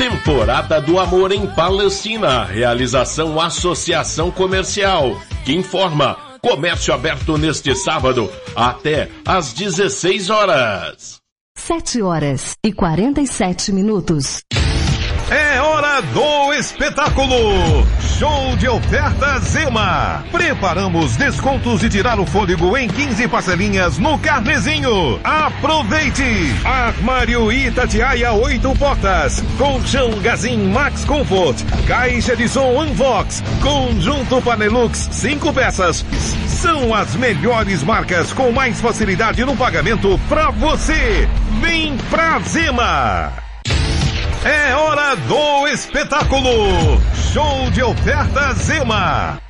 Temporada do Amor em Palestina. Realização Associação Comercial. Que informa: comércio aberto neste sábado até às 16 horas. 7h47. É hora do espetáculo! Show de ofertas Zema! Preparamos descontos de tirar o fôlego em 15 parcelinhas no Carnezinho. Aproveite! Armário Itatiaia 8 portas, colchão Gazin Max Comfort, caixa de som Unvox, conjunto Panelux 5 peças. São as melhores marcas com mais facilidade no pagamento pra você. Vem pra Zema! É hora do espetáculo! Show de ofertas Zema!